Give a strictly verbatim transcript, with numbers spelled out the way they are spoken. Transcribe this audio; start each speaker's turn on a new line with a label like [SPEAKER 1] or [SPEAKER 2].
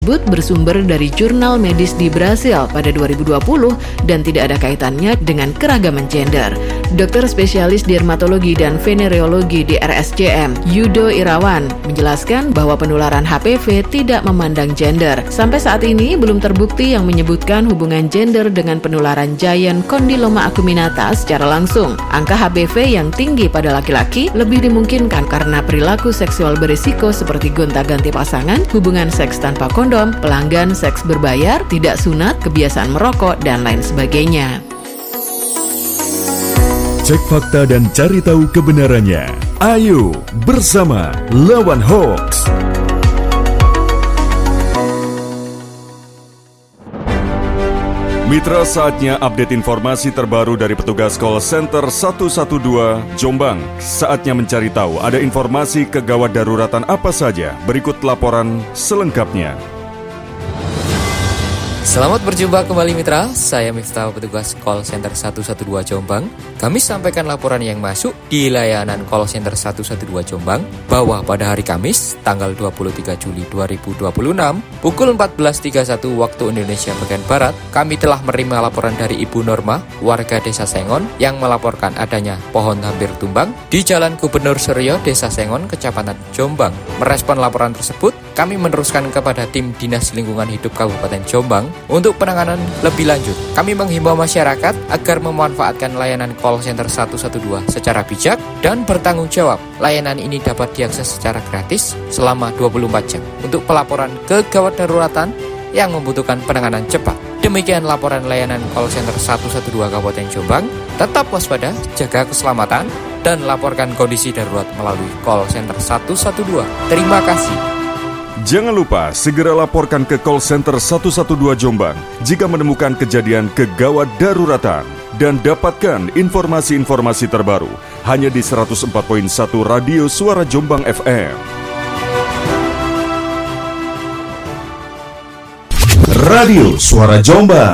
[SPEAKER 1] bersumber dari jurnal medis di Brasil pada dua ribu dua puluh dan tidak ada kaitannya dengan keragaman gender. Dokter spesialis dermatologi dan venereologi di R S C M, Yudo Irawan, menjelaskan bahwa penularan H P V tidak memandang gender. Sampai saat ini belum terbukti yang menyebutkan hubungan gender dengan penularan giant condyloma acuminata secara langsung. Angka H P V yang tinggi pada laki-laki lebih dimungkinkan karena perilaku seksual berisiko seperti gonta-ganti pasangan, hubungan seks tanpa kondom, pelanggan seks berbayar, tidak sunat, kebiasaan merokok, dan lain sebagainya.
[SPEAKER 2] Cek fakta dan cari tahu kebenarannya. Ayo bersama lawan hoax. Mitra, saatnya update informasi terbaru dari petugas call center seratus dua belas Jombang. Saatnya mencari tahu ada informasi kegawat daruratan apa saja. Berikut laporan selengkapnya.
[SPEAKER 3] Selamat berjumpa kembali mitra, saya Miftah, petugas call center seratus dua belas Jombang. Kami sampaikan laporan yang masuk di layanan call center seratus dua belas Jombang bahwa pada hari Kamis, tanggal dua puluh tiga Juli dua ribu dua puluh enam, pukul empat belas tiga puluh satu waktu Indonesia bagian Barat, kami telah menerima laporan dari Ibu Norma, warga Desa Sengon, yang melaporkan adanya pohon hampir tumbang di Jalan Gubernur Suryo, Desa Sengon, Kecamatan Jombang. Merespon laporan tersebut, kami meneruskan kepada tim Dinas Lingkungan Hidup Kabupaten Jombang untuk penanganan lebih lanjut. Kami menghimbau masyarakat agar memanfaatkan layanan call center seratus dua belas secara bijak dan bertanggung jawab. Layanan ini dapat diakses secara gratis selama dua puluh empat jam untuk pelaporan kegawat daruratan yang membutuhkan penanganan cepat. Demikian laporan layanan call center seratus dua belas Kabupaten Jombang. Tetap waspada, jaga keselamatan, dan laporkan kondisi darurat melalui call center seratus dua belas. Terima kasih.
[SPEAKER 2] Jangan lupa segera laporkan ke call center seratus dua belas Jombang jika menemukan kejadian kegawat daruratan. Dan dapatkan informasi-informasi terbaru hanya di seratus empat koma satu Radio Suara Jombang F M. Radio Suara Jombang.